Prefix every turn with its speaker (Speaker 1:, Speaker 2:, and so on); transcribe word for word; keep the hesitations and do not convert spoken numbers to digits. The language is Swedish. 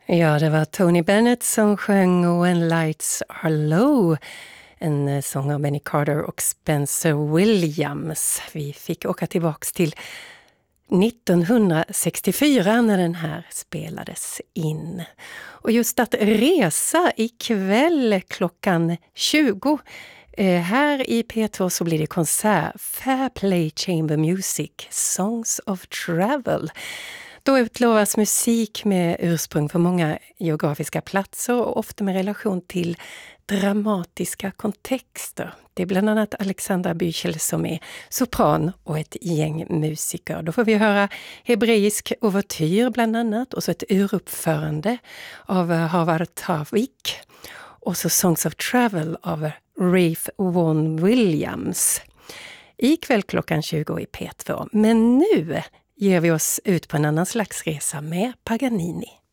Speaker 1: Ja, det var Tony Bennett som sjöng When Lights Are Low, en sång av Benny Carter och Spencer Williams. Vi fick åka tillbaks till nittonhundrasextiofyra när den här spelades in. Och just att resa ikväll klockan tjugo. Eh, här i P två så blir det konsert Fairplay Chamber Music, Songs of Travel. Då utlovas musik med ursprung för många geografiska platser och ofta med relation till dramatiska kontexter. Det är bland annat Alexandra Büchel som är sopran och ett gäng musiker. Då får vi höra hebreisk overtyr bland annat och så ett uruppförande av Harvard Tavik och så Songs of Travel av Ralph Vaughan Williams. Ikväll klockan tjugo i P två. Men nu ger vi oss ut på en annan slags resa med Paganini.